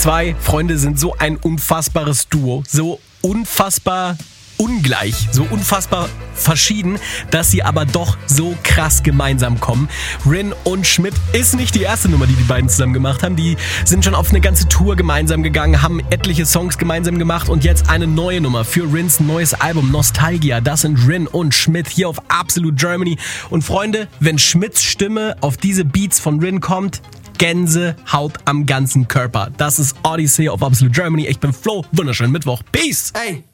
zwei Freunde sind so ein unfassbares Duo, so unfassbar ungleich, so unfassbar verschieden, dass sie aber doch so krass gemeinsam kommen. Rin und Schmidt ist nicht die erste Nummer, die beiden zusammen gemacht haben. Die sind schon auf eine ganze Tour gemeinsam gegangen, haben etliche Songs gemeinsam gemacht und jetzt eine neue Nummer für Rins neues Album Nostalgia. Das sind Rin und Schmidt hier auf Absolute Germany. Und Freunde, wenn Schmidts Stimme auf diese Beats von Rin kommt, Gänsehaut am ganzen Körper. Das ist Odyssey auf Absolute Germany. Ich bin Flo. Wunderschönen Mittwoch. Peace! Ey.